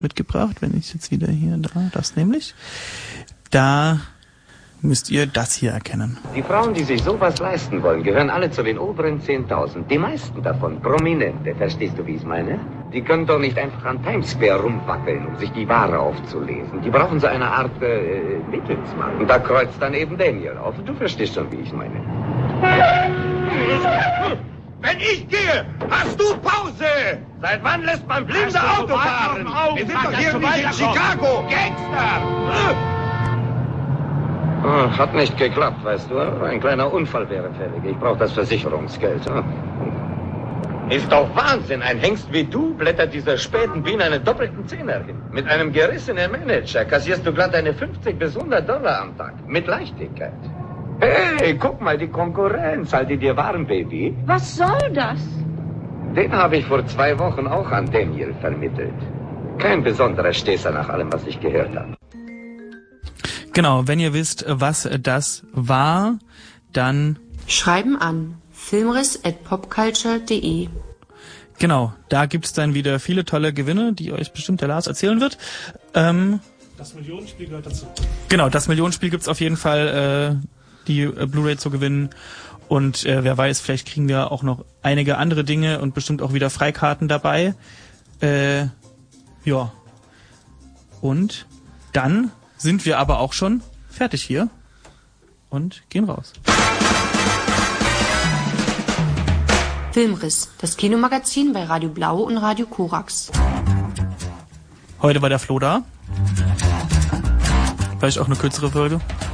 mitgebracht, wenn ich jetzt wieder hier, das nämlich. Da müsst ihr das hier erkennen. Die Frauen, die sich sowas leisten wollen, gehören alle zu den oberen 10.000. Die meisten davon, Prominente, verstehst du, wie ich meine? Die können doch nicht einfach an Times Square rumwackeln, um sich die Ware aufzulesen. Die brauchen so eine Art Mittelsmann. Und da kreuzt dann eben Daniel auf. Du verstehst schon, wie ich meine. Wenn ich gehe, hast du Pause! Seit wann lässt man blinde Auto fahren? Wir sind doch hier nicht in Chicago! Gangster! Oh, hat nicht geklappt, weißt du. Ein kleiner Unfall wäre fällig. Ich brauche das Versicherungsgeld. Ist doch Wahnsinn. Ein Hengst wie du blättert dieser späten Biene einen doppelten Zehner hin. Mit einem gerissenen Manager kassierst du glatt eine $50 bis $100 am Tag. Mit Leichtigkeit. Hey, guck mal, die Konkurrenz. Halte dir warm, Baby. Was soll das? Den habe ich vor 2 Wochen auch an Daniel vermittelt. Kein besonderer Sтэßer nach allem, was ich gehört habe. Genau, wenn ihr wisst, was das war, dann schreiben an filmriss@popculture.de. Genau, da gibt's dann wieder viele tolle Gewinne, die euch bestimmt der Lars erzählen wird. Das Millionenspiel gehört dazu. Genau, das Millionenspiel gibt's auf jeden Fall, die Blu-ray zu gewinnen. Und wer weiß, vielleicht kriegen wir auch noch einige andere Dinge und bestimmt auch wieder Freikarten dabei. Ja. Und dann sind wir aber auch schon fertig hier und gehen raus. Filmriss, das Kinomagazin bei Radio Blau und Radio Korax. Heute war der Flo da. Vielleicht auch eine kürzere Folge.